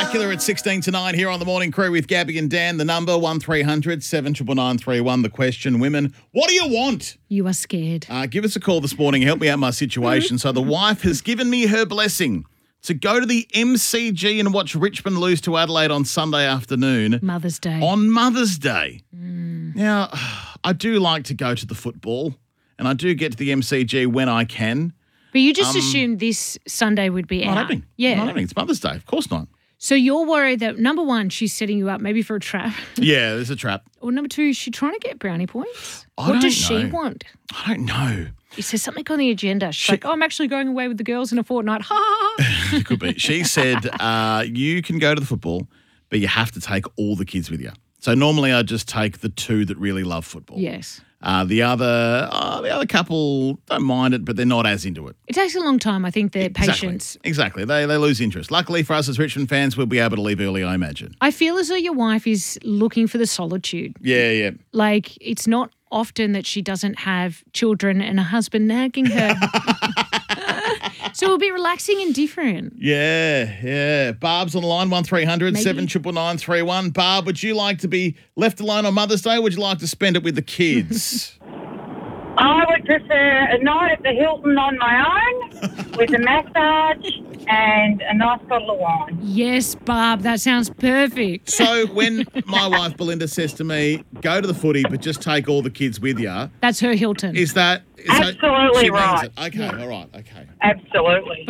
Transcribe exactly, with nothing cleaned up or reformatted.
Spectacular at sixteen to nine here on the Morning Crew with Gabby and Dan. The number one three hundred seven nine nine three one. The question, women, what do you want? You are scared. Uh, give us a call this morning. Help me out my situation. So the wife has given me her blessing to go to the M C G and watch Richmond lose to Adelaide on Sunday afternoon. Mother's Day. On Mother's Day. Mm. Now, I do like to go to the football and I do get to the M C G when I can. But you just um, assumed this Sunday would be Not out. happening. Yeah. Not happening. It's Mother's Day. Of course not. So you're worried that, number one, she's setting you up maybe for a trap. Yeah, there's a trap. Or number two, is she trying to get brownie points? I what don't does she know. want? I don't know. Is there something on the agenda? She's She- like, oh, I'm actually going away with the girls in a fortnight. Ha ha ha. It could be. She said, uh, you can go to the football, but you have to take all the kids with you. So normally I just take the two that really love football. Yes. Uh, the other uh, the other couple don't mind it, but they're not as into it. It takes a long time, I think, their Exactly. patience. Exactly. They they lose interest. Luckily for us as Richmond fans, we'll be able to leave early, I imagine. I feel as though your wife is looking for the solitude. Yeah, yeah. Like, it's not often that she doesn't have children and a husband nagging her. So it'll be relaxing and different. Yeah, yeah. Barb's on the line, one three hundred seven nine nine three one. Barb, would you like to be left alone on Mother's Day or would you like to spend it with the kids? I would prefer a night at the Hilton on my own with a massage and a nice bottle of wine. Yes, Barb, that sounds perfect. So when my wife Belinda says to me, go to the footy but just take all the kids with you, That's her Hilton. is that... Is Absolutely that, she means right. it? Okay, all right, okay. Absolutely.